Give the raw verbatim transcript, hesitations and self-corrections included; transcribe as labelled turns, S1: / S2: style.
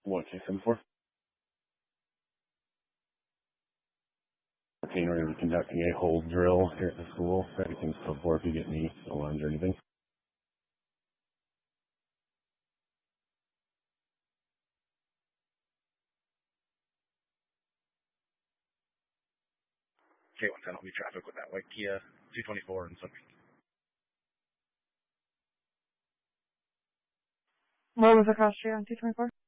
S1: What case in for? fourteen, we're going to be conducting a whole drill here at the school. Everything's code for if you get any alarms or anything. K one ten will be traffic with that white Kia two twenty-four and something.
S2: What was the cost share on two twenty-four?